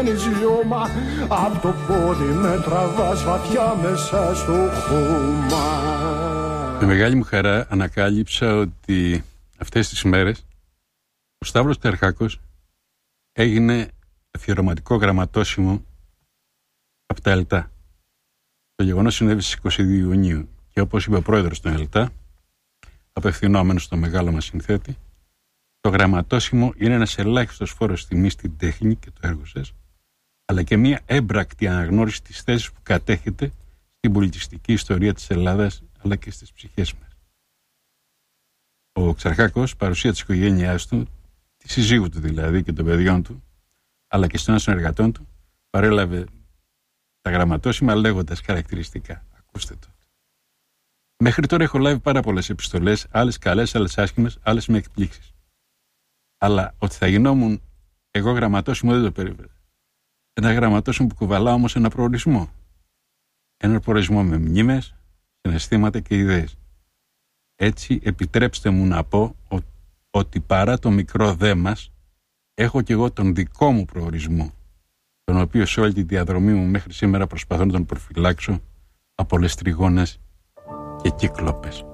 Ζιώμα, απ' το πόδι με τραβάς βαθιά μέσα στο χώμα. Με μεγάλη μου χαρά ανακάλυψα ότι αυτές τις μέρες ο Σταύρος Τερχάκος έγινε αφιερωματικό γραμματόσημο από τα ΕΛΤΑ. Το γεγονός συνέβη στις 22 Ιουνίου και όπως είπε ο πρόεδρος των ΕΛΤΑ, απευθυνόμενος στο μεγάλο μας συνθέτη, το γραμματόσημο είναι ένας ελάχιστος φόρος τιμής στην τέχνη και το έργο σας, αλλά και μια έμπρακτη αναγνώριση της θέσης που κατέχετε στην πολιτιστική ιστορία της Ελλάδας αλλά και στις ψυχές μας. Ο Ξαρχάκος, παρουσία της οικογένειάς του, τη συζύγου του δηλαδή και των παιδιών του, αλλά και των συνεργατών του, παρέλαβε τα γραμματόσημα λέγοντας χαρακτηριστικά. Ακούστε το. Μέχρι τώρα έχω λάβει πάρα πολλές επιστολές, άλλες καλές, άλλες άσχημες, άλλες με εκπλήξεις. Αλλά ότι θα γινόμουν εγώ γραμματόσημο δεν το περίμενα. Ένα γραμματόσημο που κουβαλά όμως ένα προορισμό. Ένα προορισμό με μνήμες, συναισθήματα και ιδέες. Έτσι επιτρέψτε μου να πω ότι παρά το μικρό δε μας, έχω κι εγώ τον δικό μου προορισμό, τον οποίο σε όλη τη διαδρομή μου μέχρι σήμερα προσπαθώ να τον προφυλάξω από όλες τριγώνες και κύκλοπες.